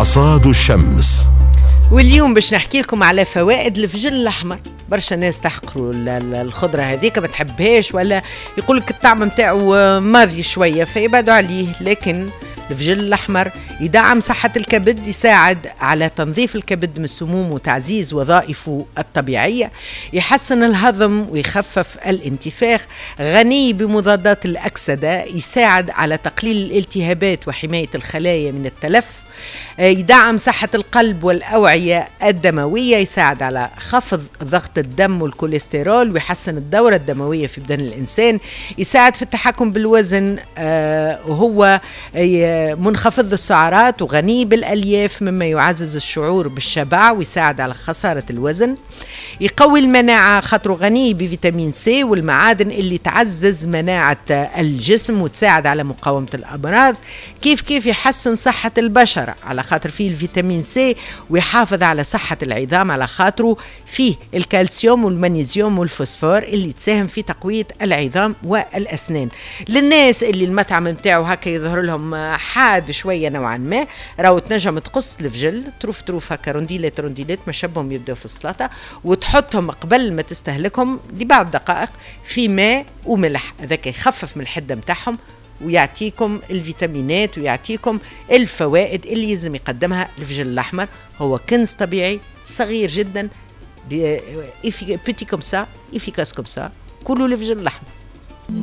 حصاد الشمس. واليوم باش نحكي لكم على فوائد الفجل الأحمر. برشا ناس تحقروا الخضرة هذيك ما تحبهاش، ولا يقول لك الطعم نتاعو ماضي شوية فيبعدوا عليه، لكن الفجل الأحمر يدعم صحة الكبد، يساعد على تنظيف الكبد من السموم وتعزيز وظائفه الطبيعية، يحسن الهضم ويخفف الانتفاخ، غني بمضادات الأكسدة، يساعد على تقليل الالتهابات وحماية الخلايا من التلف، يدعم صحة القلب والأوعية الدموية، يساعد على خفض ضغط الدم والكوليسترول، ويحسن الدورة الدموية في بدن الإنسان، يساعد في التحكم بالوزن، وهو منخفض السعرات وغني بالألياف مما يعزز الشعور بالشبع ويساعد على خسارة الوزن، يقوي المناعة خاطره غني بفيتامين سي والمعادن اللي تعزز مناعة الجسم وتساعد على مقاومة الأمراض، كيف يحسن صحة البشرة على خاطر فيه الفيتامين سي، ويحافظ على صحة العظام على خاطره فيه الكالسيوم والمغنيسيوم والفوسفور اللي تساهم في تقوية العظام والأسنان. للناس اللي المطعم متاعو هكا يظهر لهم حاد شوية نوعا ما، راهو تنجم تقص الفجل تروف هكا رونديلات ما شبهم يبدأوا في السلطة، وتحطهم قبل ما تستهلكهم لبعض دقائق في ماء وملح، هذاك يخفف من الحدة متاعهم ويعطيكم الفيتامينات ويعطيكم الفوائد اللي يلزم يقدمها الفجل الأحمر. هو كنز طبيعي صغير جدا، بيتي كوم سا، افيكاس كوم سا، كلوا الفجل الأحمر.